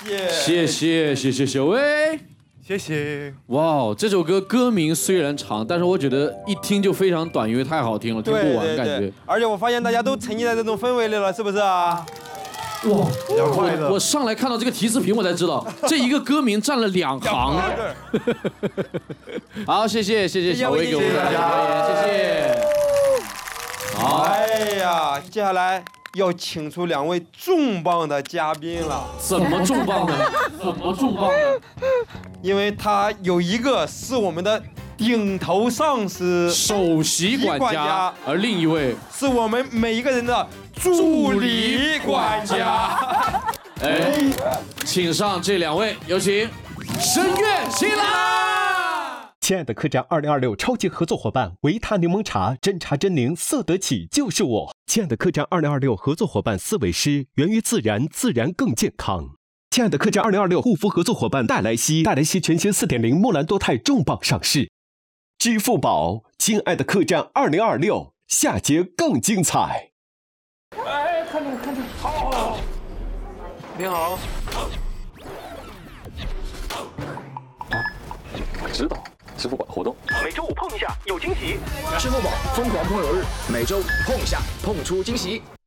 谢小薇， 谢谢。 哇，这首歌歌名虽然长，但是我觉得一听就非常短，因为太好听了，听不完感觉。 而且我发现大家都沉浸在这种氛围里了，是不是啊？ 哇， 比较快乐。 我上来看到这个提示屏，我才知道这一个歌名占了2行。好，谢谢小薇给我们的留言，谢谢。好， 哎呀，接下来要请出2位重磅的嘉宾了。 怎么重磅呢？因为他有一个是我们的顶头上司、 首席管家，而另一位是我们每一个人的助理管家。 哎，请上这2位，有请声乐新郎。 亲爱的客栈2026超级合作伙伴维他柠檬茶，真茶真柠，色得起就是我。亲爱的客栈2026合作伙伴思维诗，源于自然，自然更健康。亲爱的客栈2026护肤合作伙伴黛莱西全新4.0木兰多肽重磅上市。支付宝，亲爱的客栈2026，下节更精彩。 哎，看着，好，你好。 知道支付宝活动， 每周5碰一下有惊喜。支付宝疯狂碰友日，每周5碰一下，碰出惊喜。